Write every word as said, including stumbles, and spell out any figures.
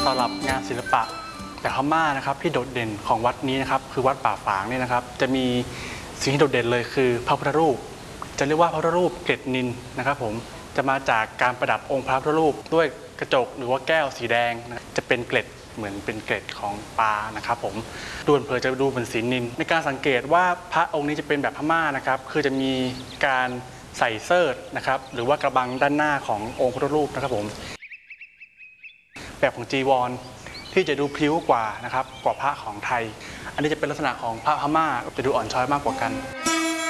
สำหรับงานศิลปะแบบพม่านะครับที่โดดเด่นของวัดนี้นะครับคือวัดป่าฝางนี่นะครับจะมีสิ่งที่โดดเด่นเลยคือพระพุทธรูปจะเรียกว่าพระพุทธรูปเกล็ดนิลนะครับผมจะมาจากการประดับองค์พระพุทธรูปด้วยกระจกหรือว่าแก้วสีแดงนะจะเป็นเกล็ดเหมือนเป็นเกล็ดของปลานะครับผมดูเผินจะดูเหมือนสีนิลในการสังเกตว่าพระองค์นี้จะเป็นแบบพม่านะครับคือจะมีการใส่เสิร์ธนะครับหรือว่ากระบังด้านหน้าขององค์พระพุทธรูปนะครับผมแบบของจีวรที่จะดูพลิ้วกว่านะครับกว่าพระของไทยอันนี้จะเป็นลักษณะของพระพม่าจะดูอ่อนช้อยมากกว่ากัน